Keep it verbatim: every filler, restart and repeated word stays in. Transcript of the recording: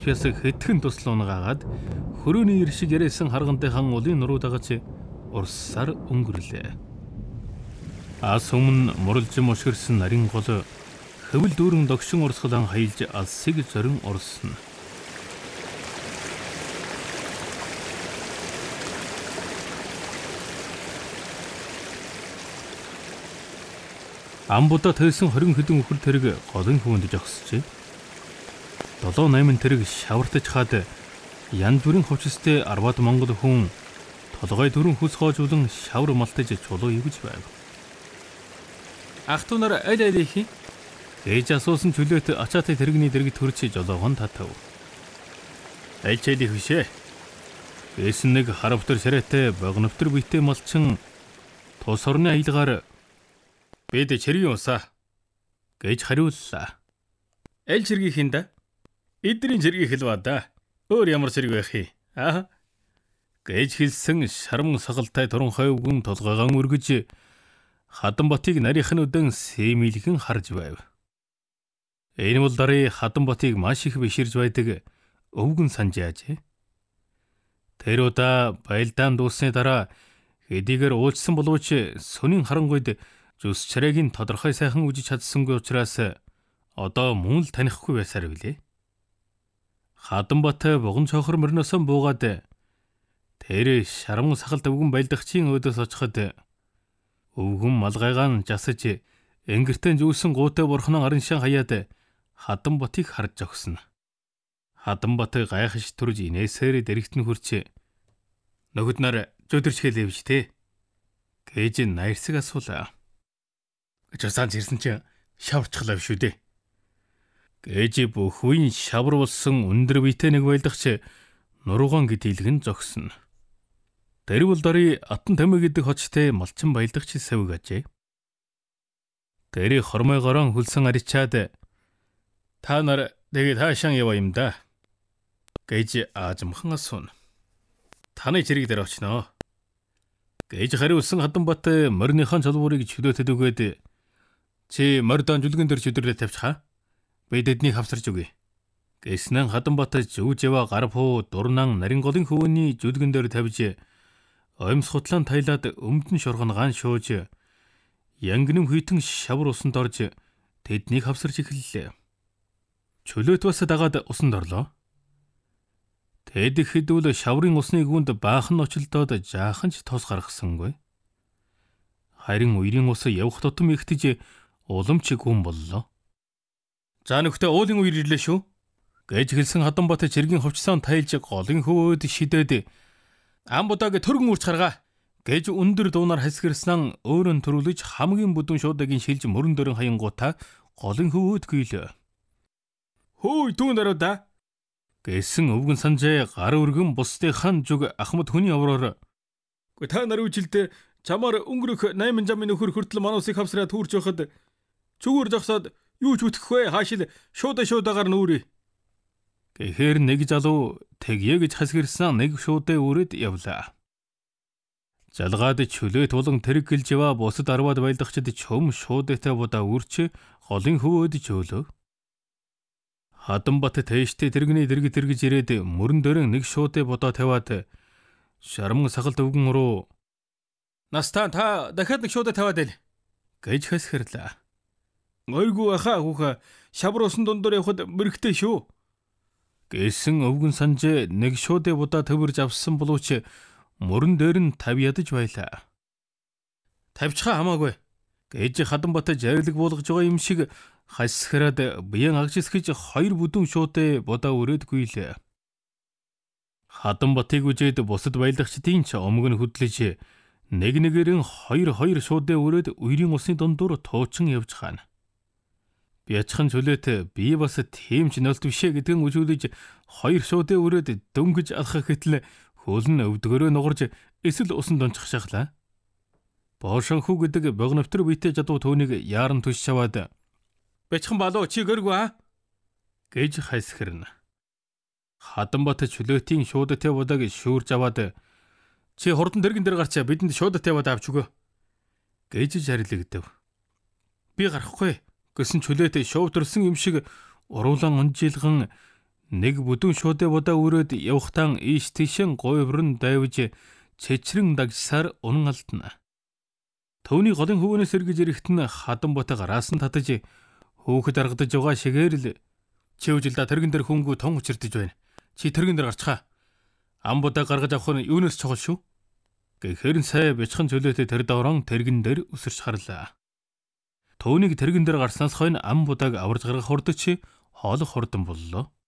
Фясаг хэдхэн туслан унгаагаад хөрөөний ир шиг яриасан харгантай хан улын нуруу дагаж урссаар өнгөрлөө. Ас өмнө муралж мушгирсан нарийн гол хөвөл дүүрэн догшин урсгалан хаилж алсыг зорин урсна. Амбуда тавьсан хорин хэдэн өхөр тэрэг голын хөвөнд жогсжээ. долоо найман тэрэг шавартаж хаад янз бүрийн хувцастай арваад монгол хүн толгой дөрөн хүс гоожулан шавар малтаж чулуу ивж байв. Ах ту нар аль аль их ээж асуусан чөлөөт ачаатай тэрэгний дэрэг төрч жолоогон татав. Аль ч аль их бишээ. Эсэн нэг харавтар шараатай богновтор битэй малчин тус орны аялгаар бид чирийн усаа гэж хариуллаа. Аль чиргийнхэнд эдний зэргийг хэлваа да. Өөр ямар зэрэг байх юм? Аа. Гэж хэлсэн шарман сагалтай туранхай өвгөн толгойгон өргөж Хатанбатыг нарийнхан өдөн сэмилгэн харж байв. Энэ бол дарыг Хатанбатыг маш их биширж байдаг өвгөн санджаажээ. Тэр удаа байлдаан дуусны дараа хэдийгээр уулзсан боловч сүнийн харангуйд зүс чарайгийн тодорхой сайхан үжиж чадсангүй учраас одоо мөн л танихгүй байсаар билээ. Хатанбат богон цохор мөрнөөс буугаад тэр шарман сахалт өвгөн байлдагчийн өөдөөс очиход өвгөн малгайгаан жасаж энгэртэн зүүсэн гуутай бурхнан арын шан хаяад Хатанбатыг харж зогсно. Хатанбат гайхаж төрж инээсээр дэрэгтэн хурч нөгөд нар зөдөрч хэлээвч те гэж наярсаг асуулаа. Чусаан ирсэн чинь шаварчлаа шүү дээ. Гэж бүх үеийн шавар болсон өндөр биетэй нэг байлдагч нуруугаан гэдийлгэн зогсно. Тэр бол дарыг Атан тамиг гэдэг хочтой малчин байлдагч савгажээ. Тэрийг хормой горон хөлсөн аричаад та нар тэгээд хаашаа яваа юм да гэж аажмхан асууна. Таны зэрэг дээр очноо гэж хариулсан Хатанбат морныхон чулуурыг чөлөөтөд өгөөд чи мордон жүлгэн дээр чөдөрлөө тавьчихаа. Бид эднийг хавсарч өгье. Гэснэн Хатанбат зүүжэва гар пуу дурнан нарийн голын хөвөний жүлгэн дээр тавьж оймс хутлаан тайлаад өмдөн шоргон ган шууж янгинэм хүйтэн шавар усанд орж тэднийг хавсарч эхэллээ. Чөлөөт бас дагаад усанд орлоо. Тэд ихэдүүл шаврын усны гүнд баахан очилдоод жаахан ч тос гаргасангүй. Харин үерийн ус явах тутам ихтэж уламж гүн боллоо. За нөхдөд уулын үер ирлээ шүү гэж хэлсэн Хатанбат чиргийн хувцсаан тайлж голын хөвөөд шидээд амбудааг төргөн үрч гаргаа гэж өндөр дуунаар хасгирсан өөрөн төрүүлж хамгийн бүдүүн шуудагийн шилж мөрөн дөрөн хаянгуудаа голын хөвөөд гүйлээ. Хөөй түүн даруйда гэсэн өвгөн санжаа гар өргөн бусдынхан зүг ахмад хүний авраар гүй та нар үжилдээ чамаар өнгөрөх найман жамын нөхөр хүртэл манусыг хавсраад хүрч явахад зүгээр зогсоод юу ч үтгэхгүй хаашил шуудаа шуудаагаар нүүрээ. Гэхээр нэг залуу тэгье гэж хасгирсан нэг шуудаа өрөөд явлаа. Залгаад чөлөөт болон тэрэг гэлж яваа бусад арваад байлдагчид чөм шуудаатай будаа үрч голын хөвөөд чөөлөө. Хатанбат тэштэй тэрэгний дэрэг тэргэж ирээд мөрөн дөрөн нэг шуудаа будаа тавиад шарман сахалт өвгөн руу настаа та дахиад нэг шуудаа тавиад ил гэж хасгирлаа. Ойргүй хаа хүүхэ шавар усан дундуур явахад мөрөгтэй шүү гэсэн өвгөн санжээ нэг шуудаа будаа төвөрж авсан боловч мөрөн дээр нь тав ядаж байлаа. Тавьчихаа хамаагүй гэж Хатанбат жарилэг буулгаж байгаа юм шиг хасхираад биеэн агжисгэж хоёр бүдүүн шуудаа будаа өрөөд гүйлээ. Хатанбатыг үжээд бусад байлдагчдын ч омог нь хөдлөж нэг нэгэрэн хоёр хоёр шуудаа өрөөд үерийн усны дундуур туучин явж хаана. Бячхан чөлөөт би бас тийм ч нөлт бишээ гэдгэн үжүүлж хоёр шуудаа өрөөд дөнгөж алхах гэтэл хөлн өвдгөрөө нугарж эсвэл усан дончих шахлаа. Боошонхүү гэдэг богновтор биетэй жадуу төөнийг яаран түш шаваад бячхан балуу чи гэргүй аа гэж хайсхирна. Хатанбат чөлөөтийн шуудатай будааг шүүрж аваад чи хурдан дэргэн дээр гарчаа бидэнд шуудатай будаа авч өгөө гэж жарилэгдэв. Би гарахгүй гэсэн чөлөөтэй шоу төрсөн юм шиг уруулан онжилган Нэг бүдүүн шуудэ будаа өрөөд явахтан ийш тийшэн гойврон дайвж цэчрэн дагсаар унан алдна. Төвний голын хөвөнөөс эргэж ирэхэд нь хадан бата гараас нь татаж хөөхд аргадаж байгаа шигээр л чи үжилдэ тэрэгэн дээр хөнгөө тон учирдэж байна. Чи тэрэгэн дээр гарчхаа. Ам будаа гаргаж авах нь юунаас чухал шүү? Гэхээр сая бяцхан чөлөөтэй тэр доорон тэрэгэн дээр өсөрч харлаа. Төвнийг тэрэгэн дээр гарснаас хойно ам будааг аварж гаргах хурдч хоолох хурдан боллоо.